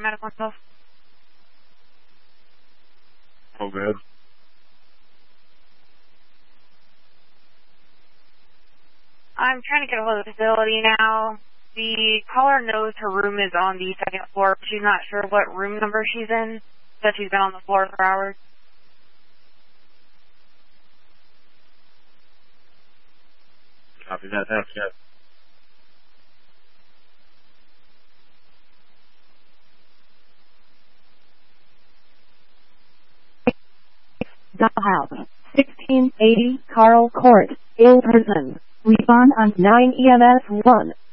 911. Oh, good. I'm trying to get a hold of the facility now. The caller knows her room is on the second floor. She's not sure what room number she's in. Said she's been on the floor for hours. Copy that. Thanks, yes. House, 1680 Carl Court, Ilperson. Respond on 9 EMS 1.